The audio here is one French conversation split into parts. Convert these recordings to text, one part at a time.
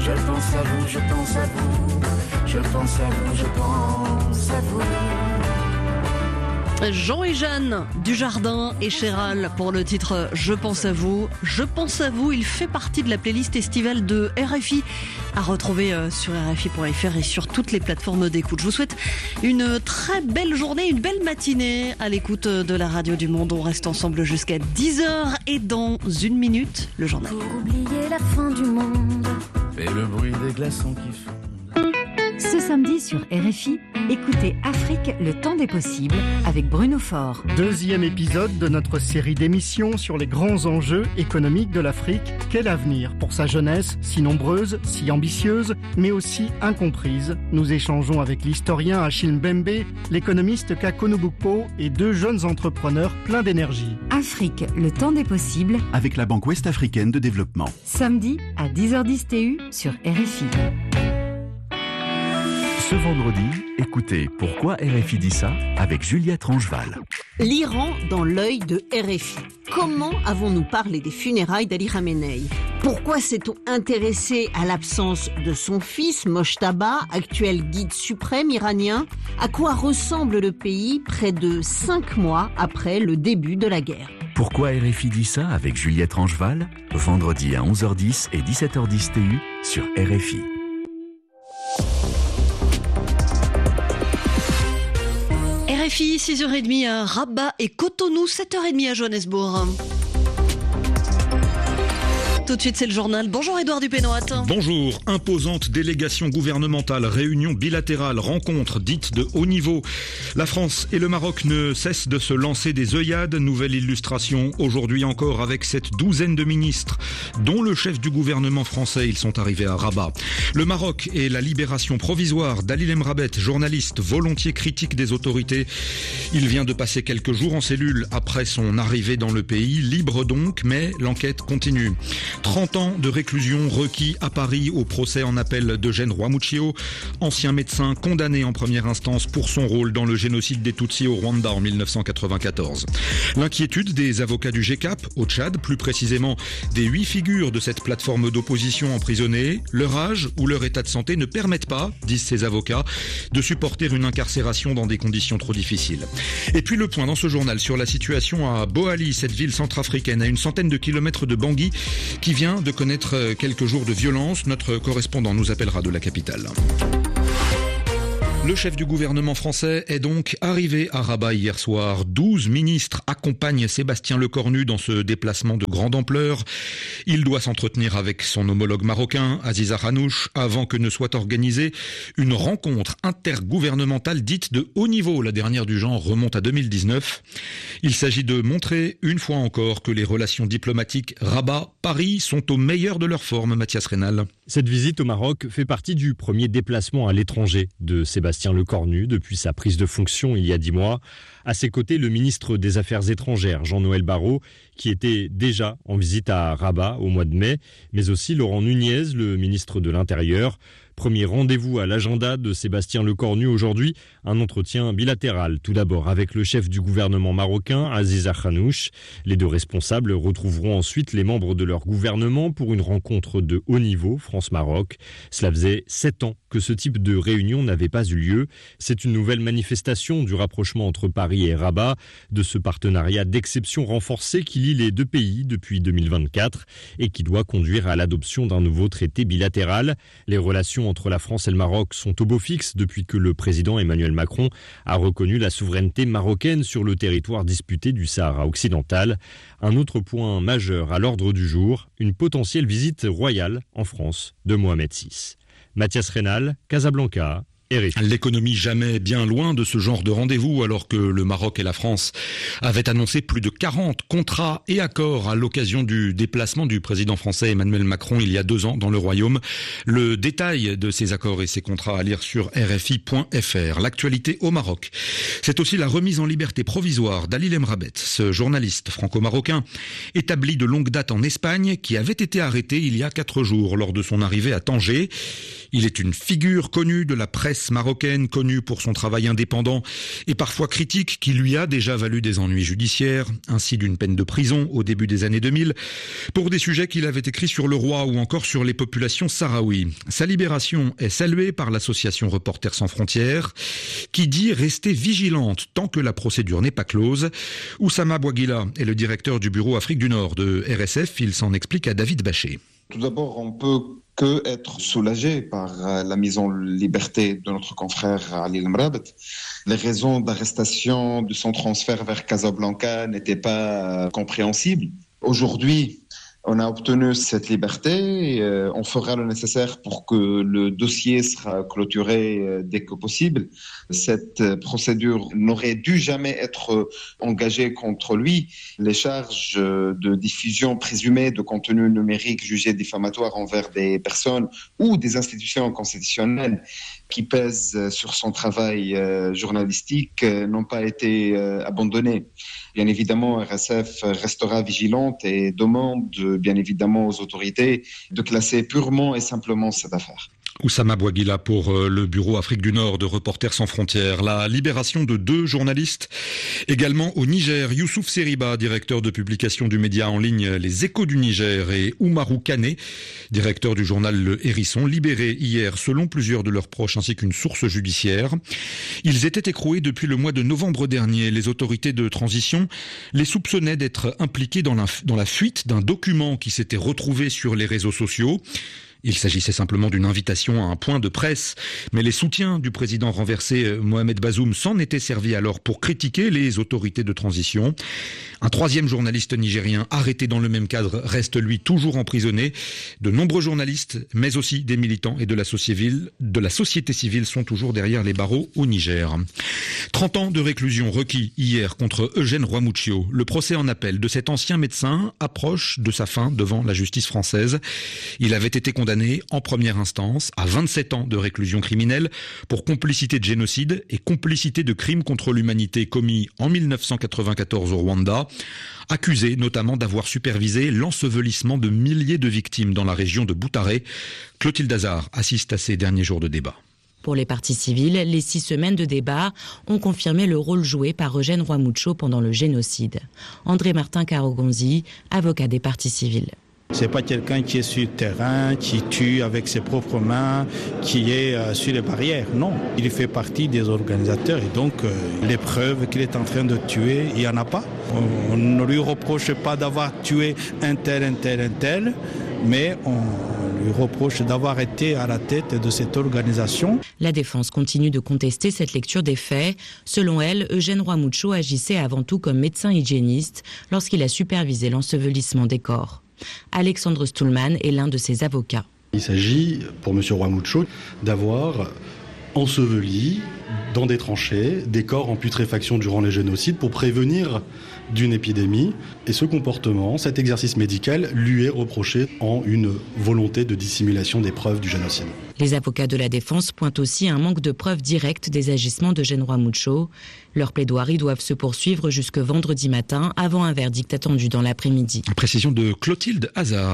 Je pense à vous, je pense à vous, je pense à vous, je pense à vous. Jean et Jeanne Dujardin et Chéral pour le titre Je pense à vous. Je pense à vous, il fait partie de la playlist estivale de RFI à retrouver sur RFI.fr et sur toutes les plateformes d'écoute. Je vous souhaite une très belle journée, une belle matinée à l'écoute de la radio du Monde. On reste ensemble jusqu'à 10h et dans une minute, le journal. Pour oublier la fin du monde et le bruit des glaçons qui fondent. Ce samedi sur RFI, écoutez Afrique, le temps des possibles avec Bruno Faure. Deuxième épisode de notre série d'émissions sur les grands enjeux économiques de l'Afrique. Quel avenir pour sa jeunesse, si nombreuse, si ambitieuse, mais aussi incomprise. Nous échangeons avec l'historien Achille Mbembe, l'économiste Kako Nubukpo et deux jeunes entrepreneurs pleins d'énergie. Afrique, le temps des possibles avec la Banque Ouest-Africaine de Développement. Samedi à 10h10 TU sur RFI. Ce vendredi, écoutez Pourquoi RFI dit ça avec Juliette Rangeval. L'Iran dans l'œil de RFI. Comment avons-nous parlé des funérailles d'Ali Khamenei ? Pourquoi s'est-on intéressé à l'absence de son fils, Mojtaba, actuel guide suprême iranien ? À quoi ressemble le pays près de 5 mois après le début de la guerre ? Pourquoi RFI dit ça avec Juliette Rangeval, vendredi à 11h10 et 17h10 TU sur RFI. RFI, 6h30 à Rabat et Cotonou, 7h30 à Johannesburg. Tout de suite, c'est le journal. Bonjour Édouard Dupénoat. Bonjour. Imposante délégation gouvernementale, réunion bilatérale, rencontre dite de haut niveau. La France et le Maroc ne cessent de se lancer des œillades. Nouvelle illustration aujourd'hui encore avec cette douzaine de ministres, dont le chef du gouvernement français. Ils sont arrivés à Rabat. Le Maroc et la libération provisoire d'Ali Lemrabet, journaliste volontiers critique des autorités. Il vient de passer quelques jours en cellule après son arrivée dans le pays. Libre donc, mais l'enquête continue. 30 ans de réclusion requis à Paris au procès en appel d'Eugène Rwamuchio, ancien médecin condamné en première instance pour son rôle dans le génocide des Tutsis au Rwanda en 1994. L'inquiétude des avocats du GCAP au Tchad, plus précisément des 8 figures de cette plateforme d'opposition emprisonnées, leur âge ou leur état de santé ne permettent pas, disent ces avocats, de supporter une incarcération dans des conditions trop difficiles. Et puis le point dans ce journal sur la situation à Boali, cette ville centrafricaine à une centaine de kilomètres de Bangui, qui vient de connaître quelques jours de violence. Notre correspondant nous appellera de la capitale. Le chef du gouvernement français est donc arrivé à Rabat hier soir. 12 ministres accompagnent Sébastien Lecornu dans ce déplacement de grande ampleur. Il doit s'entretenir avec son homologue marocain, Aziza Khanouch, avant que ne soit organisée une rencontre intergouvernementale dite de haut niveau. La dernière du genre remonte à 2019. Il s'agit de montrer une fois encore que les relations diplomatiques Rabat-Paris sont au meilleur de leur forme. Mathias Rénal. Cette visite au Maroc fait partie du premier déplacement à l'étranger de Sébastien Lecornu depuis sa prise de fonction il y a 10 mois. À ses côtés, le ministre des Affaires étrangères, Jean-Noël Barrot, qui était déjà en visite à Rabat au mois de mai, mais aussi Laurent Nunez, le ministre de l'Intérieur. Premier rendez-vous à l'agenda de Sébastien Lecornu aujourd'hui, un entretien bilatéral. Tout d'abord avec le chef du gouvernement marocain, Aziza Khanouch. Les deux responsables retrouveront ensuite les membres de leur gouvernement pour une rencontre de haut niveau, France-Maroc. Cela faisait 7 ans que ce type de réunion n'avait pas eu lieu. C'est une nouvelle manifestation du rapprochement entre Paris et Rabat, de ce partenariat d'exception renforcé qui lie les deux pays depuis 2024 et qui doit conduire à l'adoption d'un nouveau traité bilatéral. Les relations entre la France et le Maroc sont au beau fixe depuis que le président Emmanuel Macron a reconnu la souveraineté marocaine sur le territoire disputé du Sahara occidental. Un autre point majeur à l'ordre du jour, une potentielle visite royale en France de Mohamed VI. Mathias Rénal, Casablanca. L'économie jamais bien loin de ce genre de rendez-vous, alors que le Maroc et la France avaient annoncé plus de 40 contrats et accords à l'occasion du déplacement du président français Emmanuel Macron il y a 2 ans dans le Royaume. Le détail de ces accords et ces contrats à lire sur RFI.fr. L'actualité au Maroc, c'est aussi la remise en liberté provisoire d'Ali Lemrabet, ce journaliste franco-marocain établi de longue date en Espagne qui avait été arrêté il y a 4 jours lors de son arrivée à Tanger. Il est une figure connue de la presse marocaine, connue pour son travail indépendant et parfois critique qui lui a déjà valu des ennuis judiciaires, ainsi d'une peine de prison au début des années 2000, pour des sujets qu'il avait écrits sur le roi ou encore sur les populations sahraouis. Sa libération est saluée par l'association Reporters sans frontières, qui dit rester vigilante tant que la procédure n'est pas close. Oussama Bouaguila est le directeur du bureau Afrique du Nord de RSF. Il s'en explique à David Baché. Tout d'abord, on peut que être soulagé par la mise en liberté de notre confrère Ali El-Mrabet. Les raisons d'arrestation de son transfert vers Casablanca n'étaient pas compréhensibles. Aujourd'hui, on a obtenu cette liberté. On fera le nécessaire pour que le dossier sera clôturé dès que possible. Cette procédure n'aurait dû jamais être engagée contre lui. Les charges de diffusion présumée de contenu numérique jugé diffamatoire envers des personnes ou des institutions constitutionnelles qui pèsent sur son travail journalistique n'ont pas été abandonnées. Bien évidemment, RSF restera vigilante et demande bien évidemment aux autorités de classer purement et simplement cette affaire. Oussama Bouaguila pour le bureau Afrique du Nord de Reporters sans frontières. La libération de 2 journalistes. Également au Niger, Youssouf Seriba, directeur de publication du média en ligne Les Échos du Niger, et Oumarou Kane, directeur du journal Le Hérisson, libérés hier selon plusieurs de leurs proches ainsi qu'une source judiciaire. Ils étaient écroués depuis le mois de novembre dernier. Les autorités de transition les soupçonnaient d'être impliqués dans la fuite d'un document qui s'était retrouvé sur les réseaux sociaux. Il s'agissait simplement d'une invitation à un point de presse, mais les soutiens du président renversé Mohamed Bazoum s'en étaient servis alors pour critiquer les autorités de transition. Un 3e journaliste nigérien arrêté dans le même cadre reste lui toujours emprisonné. De nombreux journalistes, mais aussi des militants et de la société civile sont toujours derrière les barreaux au Niger. 30 ans de réclusion requis hier contre Eugène Rwamuchio. Le procès en appel de cet ancien médecin approche de sa fin devant la justice française. Il avait été condamné en première instance à 27 ans de réclusion criminelle pour complicité de génocide et complicité de crimes contre l'humanité commis en 1994 au Rwanda, accusé notamment d'avoir supervisé l'ensevelissement de milliers de victimes dans la région de Boutaré. Clotilde Hazard assiste à ces derniers jours de débat. Pour les parties civiles, les 6 semaines de débat ont confirmé le rôle joué par Eugène Rwamuchio pendant le génocide. André Martin Karogonzi, avocat des parties civiles. C'est pas quelqu'un qui est sur le terrain, qui tue avec ses propres mains, qui est sur les barrières. Non, il fait partie des organisateurs et donc les preuves qu'il est en train de tuer, il n'y en a pas. On ne lui reproche pas d'avoir tué un tel, mais on lui reproche d'avoir été à la tête de cette organisation. La défense continue de contester cette lecture des faits. Selon elle, Eugène Rwamuchio agissait avant tout comme médecin hygiéniste lorsqu'il a supervisé l'ensevelissement des corps. Alexandre Stoulman est l'un de ses avocats. Il s'agit, pour M. Rwamuchio, d'avoir enseveli dans des tranchées des corps en putréfaction durant les génocides pour prévenir d'une épidémie. Et ce comportement, cet exercice médical, lui est reproché en une volonté de dissimulation des preuves du génocide. Les avocats de la défense pointent aussi un manque de preuves directes des agissements d'Eugène Rwamuchio. Leurs plaidoiries doivent se poursuivre jusque vendredi matin, avant un verdict attendu dans l'après-midi. Précision de Clotilde Hazard.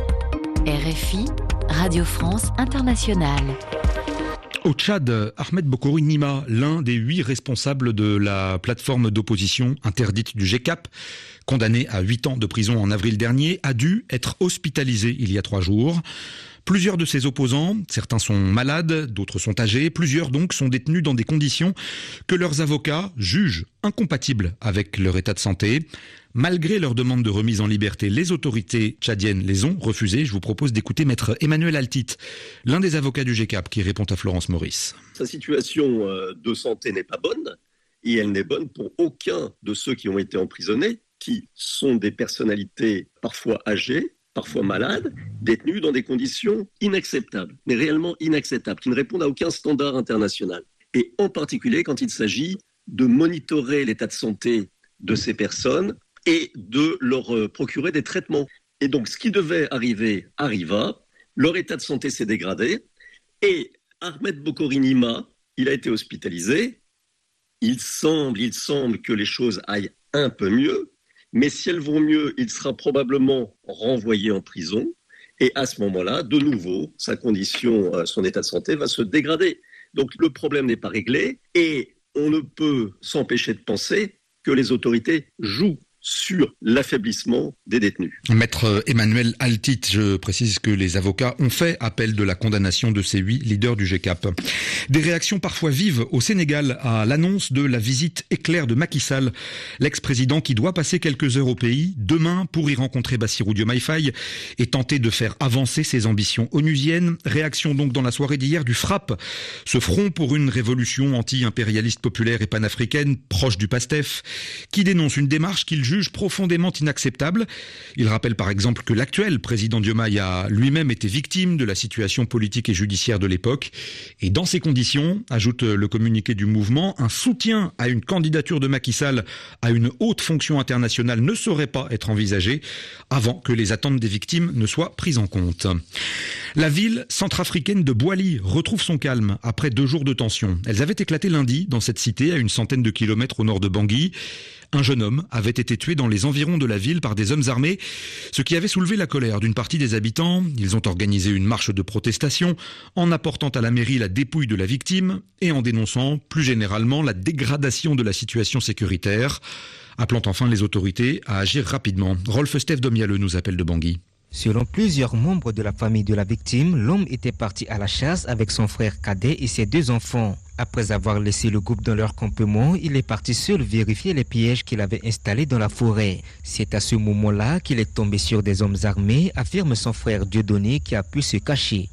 RFI, Radio France Internationale. Au Tchad, Ahmed Bokouri Nima, l'un des 8 responsables de la plateforme d'opposition interdite du GCAP, condamné à 8 ans de prison en avril dernier, a dû être hospitalisé il y a 3 jours. Plusieurs de ses opposants, certains sont malades, d'autres sont âgés, plusieurs donc sont détenus dans des conditions que leurs avocats jugent incompatibles avec leur état de santé. Malgré leur demande de remise en liberté, les autorités tchadiennes les ont refusées. Je vous propose d'écouter maître Emmanuel Altit, l'un des avocats du GCAP, qui répond à Florence Maurice. Sa situation de santé n'est pas bonne, et elle n'est bonne pour aucun de ceux qui ont été emprisonnés, qui sont des personnalités parfois âgées, parfois malades, détenus dans des conditions inacceptables, mais réellement inacceptables, qui ne répondent à aucun standard international. Et en particulier quand il s'agit de monitorer l'état de santé de ces personnes et de leur procurer des traitements. Et donc ce qui devait arriver arriva, leur état de santé s'est dégradé, et Ahmed Bokouri Nima, il a été hospitalisé. Il semble que les choses aillent un peu mieux, mais si elles vont mieux, il sera probablement renvoyé en prison. Et à ce moment-là, de nouveau, sa condition, son état de santé va se dégrader. Donc le problème n'est pas réglé et on ne peut s'empêcher de penser que les autorités jouent sur l'affaiblissement des détenus. Maître Emmanuel Altit, je précise que les avocats ont fait appel de la condamnation de ces 8 leaders du GCAP. Des réactions parfois vives au Sénégal à l'annonce de la visite éclair de Macky Sall, l'ex-président qui doit passer quelques heures au pays demain pour y rencontrer Bassirou Diomaye Faye et tenter de faire avancer ses ambitions onusiennes. Réaction donc dans la soirée d'hier du FRAPP, ce front pour une révolution anti-impérialiste populaire et panafricaine proche du PASTEF, qui dénonce une démarche qu'il juge profondément inacceptable. Il rappelle par exemple que l'actuel président Diomaye a lui-même été victime de la situation politique et judiciaire de l'époque. Et dans ces conditions, ajoute le communiqué du mouvement, un soutien à une candidature de Macky Sall à une haute fonction internationale ne saurait pas être envisagé avant que les attentes des victimes ne soient prises en compte. La ville centrafricaine de Bouali retrouve son calme après 2 jours de tension. Elles avaient éclaté lundi dans cette cité à une centaine de kilomètres au nord de Bangui. Un jeune homme avait été tué dans les environs de la ville par des hommes armés, ce qui avait soulevé la colère d'une partie des habitants. Ils ont organisé une marche de protestation en apportant à la mairie la dépouille de la victime et en dénonçant plus généralement la dégradation de la situation sécuritaire, appelant enfin les autorités à agir rapidement. Rolf Stef Domialeux nous appelle de Bangui. Selon plusieurs membres de la famille de la victime, l'homme était parti à la chasse avec son frère cadet et ses 2 enfants. Après avoir laissé le groupe dans leur campement, il est parti seul vérifier les pièges qu'il avait installés dans la forêt. C'est à ce moment-là qu'il est tombé sur des hommes armés, affirme son frère Dieudonné qui a pu se cacher.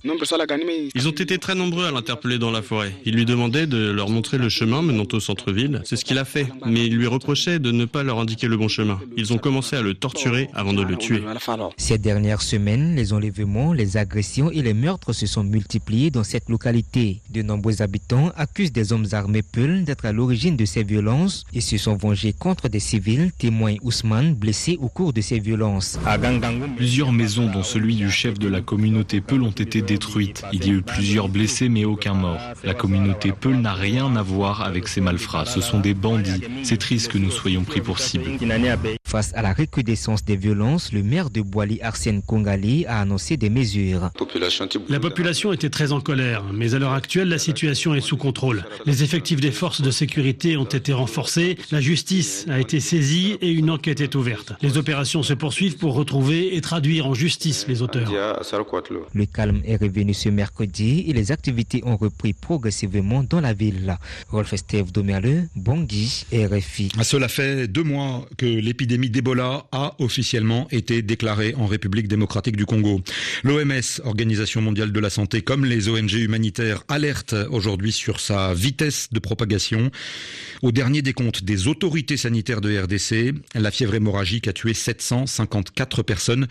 Ils ont été très nombreux à l'interpeller dans la forêt. Il lui demandait de leur montrer le chemin menant au centre-ville. C'est ce qu'il a fait, mais il lui reprochait de ne pas leur indiquer le bon chemin. Ils ont commencé à le torturer avant de le tuer. Ces dernières semaines, les enlèvements, les agressions et les meurtres se sont multipliés dans cette localité. De nombreux habitants accusent des hommes armés Peul d'être à l'origine de ces violences et se sont vengés contre des civils, témoigne Ousmane, blessé au cours de ces violences. Plusieurs maisons, dont celui du chef de la communauté Peul, ont été détruites. Il y a eu plusieurs blessés mais aucun mort. La communauté Peul n'a rien à voir avec ces malfrats. Ce sont des bandits. C'est triste que nous soyons pris pour cible. Face à la recrudescence des violences, le maire de Bouali, Arsène Kongali, a annoncé des mesures. La population était très en colère, mais à l'heure actuelle, la situation est sous contrôle. Les effectifs des forces de sécurité ont été renforcés, la justice a été saisie et une enquête est ouverte. Les opérations se poursuivent pour retrouver et traduire en justice les auteurs. Le calme est revenu ce mercredi et les activités ont repris progressivement dans la ville. Rolf Stef Domialeux, Bangui, RFI. Cela fait 2 mois que l'épidémie d'Ebola a officiellement été déclarée en République démocratique du Congo. L'OMS, Organisation mondiale de la santé, comme les ONG humanitaires, alertent aujourd'hui sur sa vitesse de propagation. Au dernier décompte des autorités sanitaires de RDC, la fièvre hémorragique a tué 754 personnes